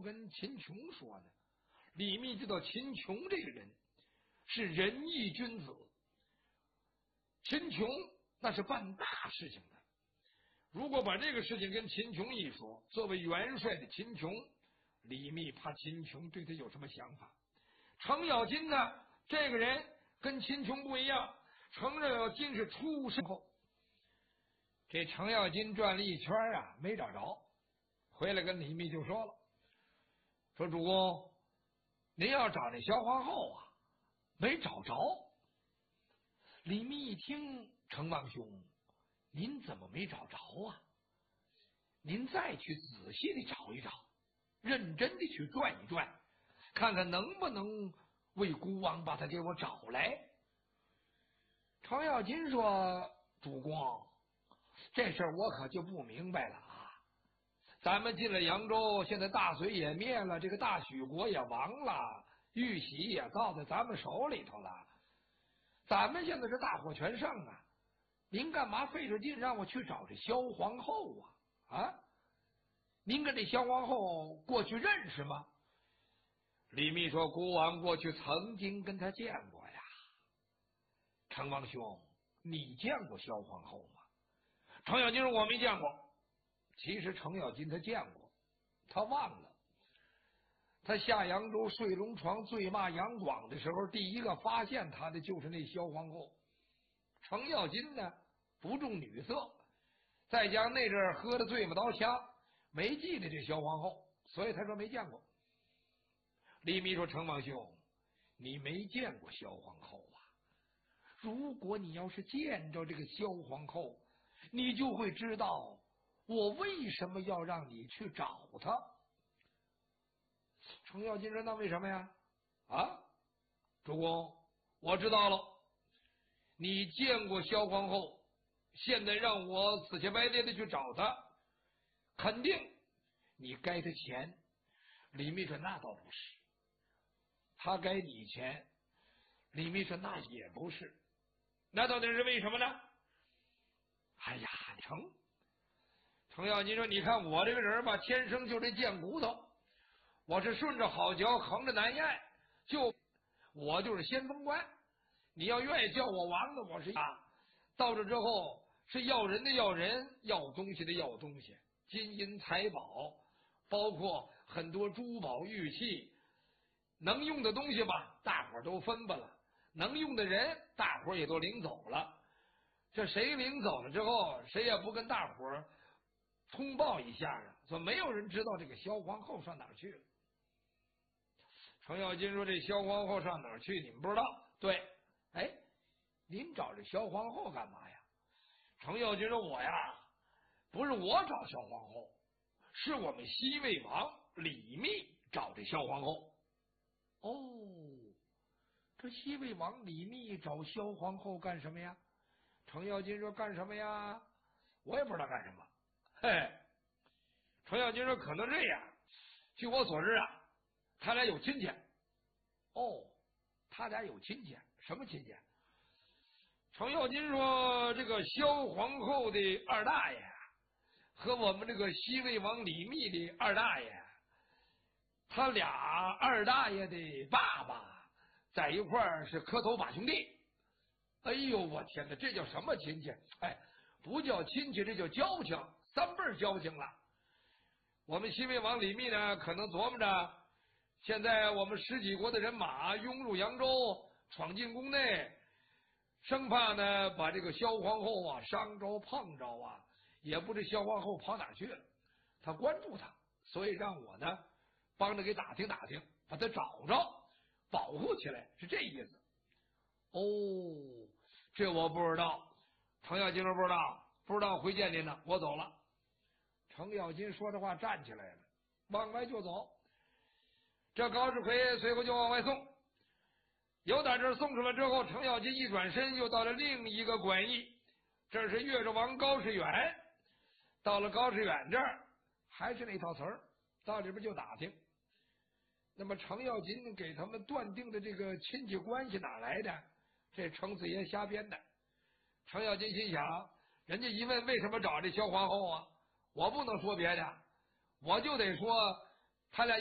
跟秦琼说呢？李密知道秦琼这个人是仁义君子，秦琼那是办大事情的。如果把这个事情跟秦琼一说，作为元帅的秦琼，李密怕秦琼对他有什么想法。程咬金呢，这个人跟秦琼不一样，程咬金是出身后，这程咬金转了一圈啊，没找着，回来跟李密就说了，说主公，您要找那萧皇后啊，没找着。李密一听，程王兄，您怎么没找着啊？您再去仔细的找一找，认真的去转一转，看看能不能为孤王把他给我找来。程咬金说，主公，这事儿我可就不明白了啊。咱们进了扬州，现在大隋也灭了，这个大许国也亡了，玉玺也造在咱们手里头了，咱们现在是大获全胜啊！您干嘛费这劲让我去找这萧皇后啊？啊，您跟这萧皇后过去认识吗？李密说，孤王过去曾经跟他见过呀。程王兄，你见过萧皇后吗？程咬金说，我没见过。其实程咬金他见过，他忘了。他下扬州睡龙床醉骂杨广的时候，第一个发现他的就是那萧皇后。程咬金呢，不重女色，再加上那阵儿喝的醉马刀枪，没记得这萧皇后，所以他说没见过。李密说，程王兄，你没见过萧皇后啊？如果你要是见着这个萧皇后，你就会知道我为什么要让你去找她。程咬金说，那为什么呀？啊，主公，我知道了，你见过萧皇后，现在让我死乞白赖的去找她，肯定你该她钱。李密说，那倒不是，他该你钱。李密说，那也不是，那到底是为什么呢？哎呀，程咬金说，你看我这个人吧，天生就这贱骨头，我是顺着好嚼，横着难咽，我就是先锋官。你要愿意叫我王的，我是到这之后是要人的要人，要东西的要东西，金银财宝，包括很多珠宝玉器，能用的东西吧，大伙儿都分吧了，能用的人，大伙儿也都领走了。这谁领走了之后，谁也不跟大伙儿通报一下啊，说没有人知道这个萧皇后上哪儿去了。程咬金说，这萧皇后上哪儿去你们不知道？对，哎，您找这萧皇后干嘛呀？程咬金说，我呀，不是我找萧皇后，是我们西魏王李密找这萧皇后。哦，这西魏王李密找萧皇后干什么呀？程咬金说，干什么呀？我也不知道干什么。嘿，程咬金说，可能这样，据我所知啊，他俩有亲戚。哦，他俩有亲戚，什么亲戚？程咬金说，这个萧皇后的二大爷和我们这个西魏王李密的二大爷，他俩二大爷的爸爸在一块儿是磕头把兄弟。哎呦，我天哪，这叫什么亲戚？哎，不叫亲戚，这叫交情，三辈儿交情了。我们西魏王李密呢，可能琢磨着，现在我们十几国的人马涌入扬州，闯进宫内，生怕呢把这个萧皇后啊伤着碰着啊，也不知萧皇后跑哪去了。他关注他，所以让我呢帮着给打听打听，把他找着，保护起来，是这意思。哦，这我不知道。程咬金说，不知道，回见您呢，我走了。程咬金说着话站起来了，往外就走。这高士奎随后就往外送。由打这儿送出来之后，程咬金一转身又到了另一个馆驿，这是越州王高士远。到了高士远这儿，还是那套词儿，到里边就打听。那么程咬金给他们断定的这个亲戚关系哪来的？这程四爷瞎编的。程咬金心想，人家一问为什么找这萧皇后啊，我不能说别的，我就得说他俩